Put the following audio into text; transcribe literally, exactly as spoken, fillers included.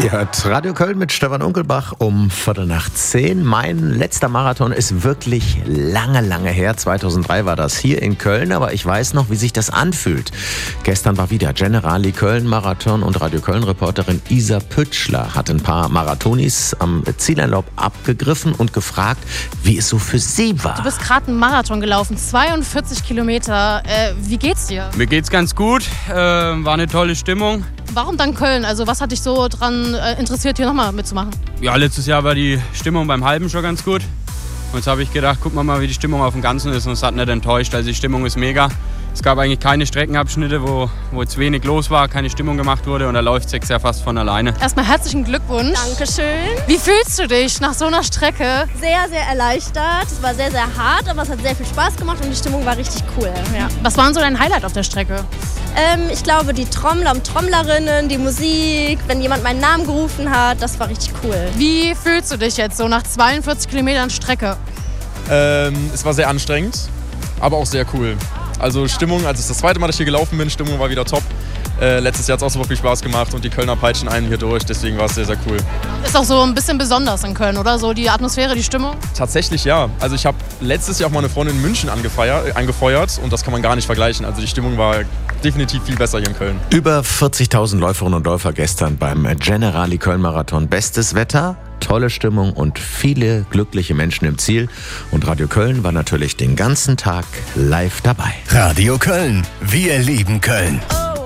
Ihr hört Radio Köln mit Stefan Unkelbach um Viertel nach zehn. Mein letzter Marathon ist wirklich lange, lange her. zweitausenddrei war das hier in Köln, aber ich weiß noch, wie sich das anfühlt. Gestern war wieder Generali Köln Marathon und Radio Köln-Reporterin Isa Pütschler hat ein paar Marathonis am Zieleinlauf abgegriffen und gefragt, wie es so für sie war. Du bist gerade einen Marathon gelaufen, zweiundvierzig Kilometer. Äh, wie geht's dir? Mir geht's ganz gut, äh, war eine tolle Stimmung. Warum dann Köln? Also was hat dich so dran äh, interessiert, hier nochmal mitzumachen? Ja, letztes Jahr war die Stimmung beim Halben schon ganz gut. Und jetzt habe ich gedacht, guck mal, wie die Stimmung auf dem Ganzen ist. Und es hat nicht enttäuscht. Also die Stimmung ist mega. Es gab eigentlich keine Streckenabschnitte, wo, wo jetzt wenig los war, keine Stimmung gemacht wurde. Und da läuft es ja fast von alleine. Erstmal herzlichen Glückwunsch. Dankeschön. Wie fühlst du dich nach so einer Strecke? Sehr, sehr erleichtert. Es war sehr, sehr hart, aber es hat sehr viel Spaß gemacht und die Stimmung war richtig cool. Ja. Was war denn so dein Highlight auf der Strecke? Ähm, ich glaube, die Trommler und Trommlerinnen, die Musik, wenn jemand meinen Namen gerufen hat, das war richtig cool. Wie fühlst du dich jetzt so nach zweiundvierzig Kilometern Strecke? Ähm, es war sehr anstrengend, aber auch sehr cool. Also Stimmung, als ich das zweite Mal, dass ich hier gelaufen bin, Stimmung war wieder top. Äh, letztes Jahr hat es auch super viel Spaß gemacht und die Kölner peitschen einen hier durch, deswegen war es sehr, sehr cool. Ist auch so ein bisschen besonders in Köln, oder? So die Atmosphäre, die Stimmung? Tatsächlich ja. Also ich habe letztes Jahr auch mal eine Freundin in München angefeuert, angefeuert und das kann man gar nicht vergleichen. Also die Stimmung war definitiv viel besser hier in Köln. Über vierzigtausend Läuferinnen und Läufer gestern beim Generali Köln Marathon. Bestes Wetter, tolle Stimmung und viele glückliche Menschen im Ziel. Und Radio Köln war natürlich den ganzen Tag live dabei. Radio Köln, wir lieben Köln.